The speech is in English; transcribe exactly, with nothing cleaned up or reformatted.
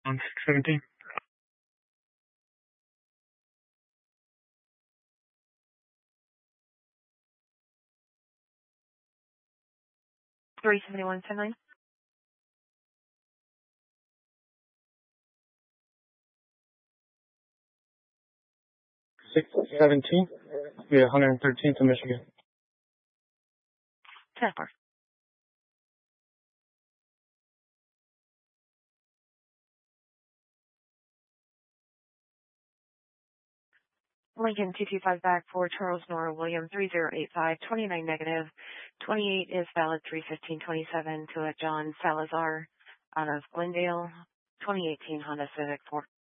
on six seventeen. three seventy-one, ten nine. six seventeen. Yeah, one hundred thirteenth in Michigan. ten four. Lincoln two two five back for Charles Nora William three zero eight five, twenty-nine negative. twenty-eight is valid three fifteen twenty-seven to a John Salazar out of Glendale, twenty eighteen Honda Civic four.